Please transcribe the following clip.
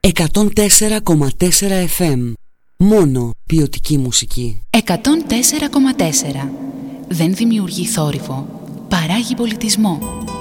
104,4 FM. Μόνο ποιοτική μουσική. 104,4. Δεν δημιουργεί θόρυβο, παράγει πολιτισμό.